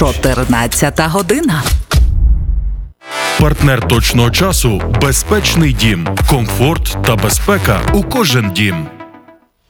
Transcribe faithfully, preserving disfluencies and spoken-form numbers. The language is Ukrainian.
чотирнадцята година. Партнер точного часу – безпечний дім. Комфорт та безпека у кожен дім.